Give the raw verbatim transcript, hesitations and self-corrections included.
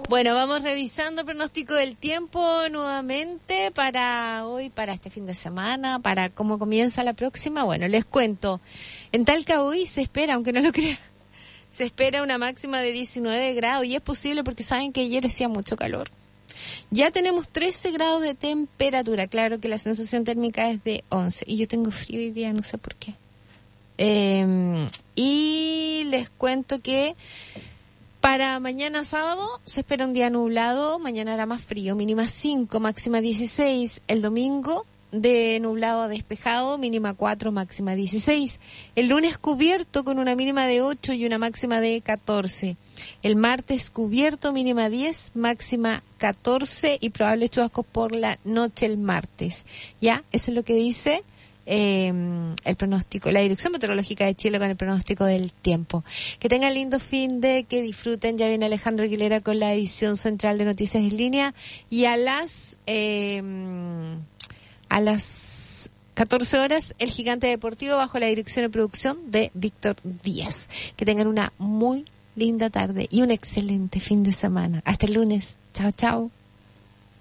Bueno, vamos revisando el pronóstico del tiempo nuevamente para hoy, para este fin de semana, para cómo comienza la próxima. Bueno, les cuento. En Talca hoy se espera, aunque no lo crean, se espera una máxima de diecinueve grados y es posible porque saben que ayer hacía mucho calor. Ya tenemos trece grados de temperatura. Claro que la sensación térmica es de once y yo tengo frío hoy día, no sé por qué. Eh, y les cuento que para mañana sábado se espera un día nublado, mañana hará más frío, mínima cinco, máxima dieciséis. El domingo de nublado a despejado, mínima cuatro, máxima dieciséis. El lunes cubierto con una mínima de ocho y una máxima de catorce. El martes cubierto, mínima diez, máxima catorce y probables chubascos por la noche el martes. Ya, eso es lo que dice Eh, el pronóstico, la Dirección Meteorológica de Chile con el pronóstico del tiempo. Que tengan lindo fin de, que disfruten. Ya viene Alejandro Aguilera con la edición central de Noticias en Línea y a las eh, a las catorce horas el Gigante Deportivo bajo la dirección y producción de Víctor Díaz. Que tengan una muy linda tarde y un excelente fin de semana. Hasta el lunes. Chao, chao.